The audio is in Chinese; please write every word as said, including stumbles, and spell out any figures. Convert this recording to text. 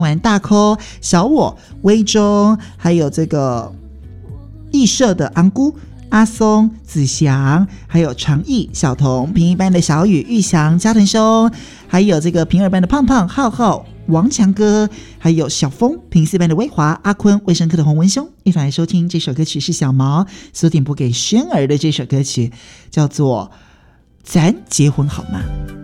玩大抠、小我、微中，还有这个艺社的昂姑、阿松、子祥，还有长毅、小童，平一班的小雨、玉祥、嘉腾兄，还有这个平二班的胖胖、浩浩、王强哥，还有小峰，平四班的威华、阿坤，卫生科的洪文兄，一同来收听这首歌曲是小毛所点播给轩儿的这首歌曲，叫做《咱结婚好吗》。